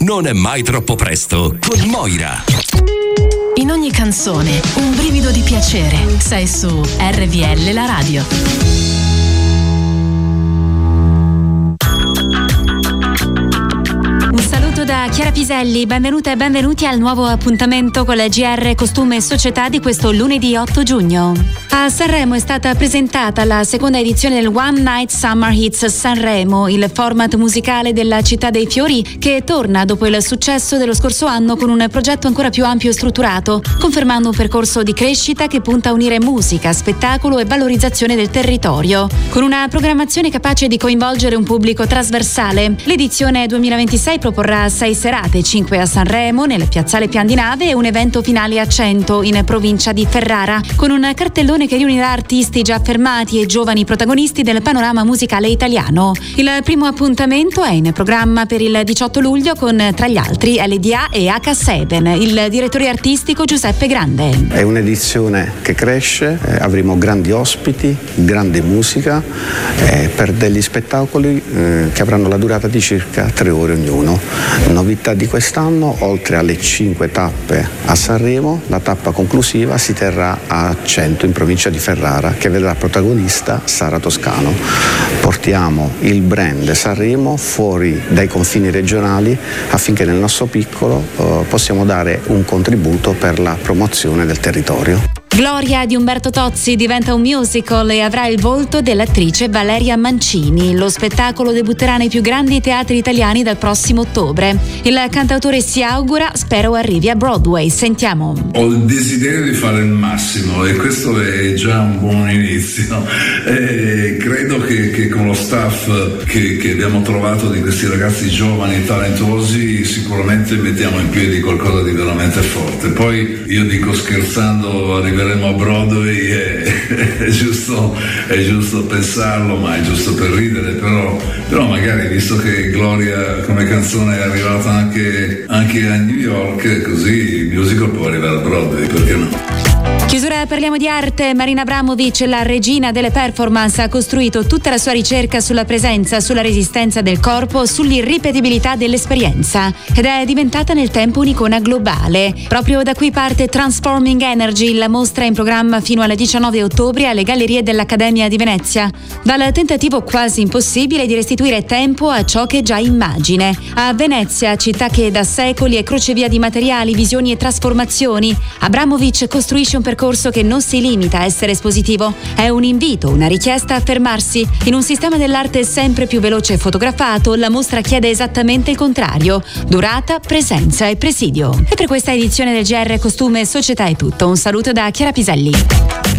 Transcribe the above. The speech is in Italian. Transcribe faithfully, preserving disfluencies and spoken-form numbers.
non è mai troppo presto con Moira. In ogni canzone un brivido di piacere. Sei su R V L la radio. Un saluto da Chiara Piselli, benvenute e benvenuti al nuovo appuntamento con la G R Costume e Società di questo lunedì otto giugno. A Sanremo è stata presentata la seconda edizione del One Night Summer Hits Sanremo, il format musicale della Città dei Fiori che torna dopo il successo dello scorso anno con un progetto ancora più ampio e strutturato, confermando un percorso di crescita che punta a unire musica, spettacolo e valorizzazione del territorio. Con una programmazione capace di coinvolgere un pubblico trasversale, l'edizione duemilaventisei proporrà sei serate, cinque a Sanremo, nel piazzale Pian di Nave e un evento finale a Cento, in provincia di Ferrara, con un cartellone che riunirà artisti già affermati e giovani protagonisti del panorama musicale italiano. Il primo appuntamento è in programma per il diciotto luglio con, tra gli altri, L D A e H sette, il direttore artistico Giuseppe Grande. È un'edizione che cresce, eh, avremo grandi ospiti, grande musica, eh, per degli spettacoli eh, che avranno la durata di circa tre ore ognuno. Novità di quest'anno, oltre alle cinque tappe a Sanremo, la tappa conclusiva si terrà a Cento, in provincia di Ferrara, che vedrà protagonista Sara Toscano. Portiamo il brand Sanremo fuori dai confini regionali affinché nel nostro piccolo eh, possiamo dare un contributo per la promozione del territorio. Gloria di Umberto Tozzi diventa un musical e avrà il volto dell'attrice Valeria Mancini. Lo spettacolo debutterà nei più grandi teatri italiani dal prossimo ottobre. Il cantautore si augura, spero arrivi a Broadway. Sentiamo. Ho il desiderio di fare il massimo e questo è già un buon inizio. E credo che, che con lo staff che, che abbiamo trovato di questi ragazzi giovani e talentuosi sicuramente mettiamo in piedi qualcosa di veramente forte. Poi io dico scherzando, arriveremo a Broadway, è, è, giusto, è giusto pensarlo, ma è giusto per ridere, però, però magari visto che Gloria come canzone è arrivata anche, anche a New York, così il musical può arrivare a Broadway, perché no? Chiusura, parliamo di arte. Marina Abramovic, la regina delle performance, ha costruito tutta la sua ricerca sulla presenza, sulla resistenza del corpo, sull'irripetibilità dell'esperienza ed è diventata nel tempo un'icona globale. Proprio da qui parte Transforming Energy, la mostra in programma fino al diciannove ottobre alle Gallerie dell'Accademia di Venezia. Dal tentativo quasi impossibile di restituire tempo a ciò che è già immagine. A Venezia, città che da secoli è crocevia di materiali, visioni e trasformazioni, Abramovic costruisce un percorso che non si limita a essere espositivo. È un invito, una richiesta a fermarsi. In un sistema dell'arte sempre più veloce e fotografato, la mostra chiede esattamente il contrario: durata, presenza e presidio. E per questa edizione del G R Costume e Società è tutto. Un saluto da Chiara Piselli.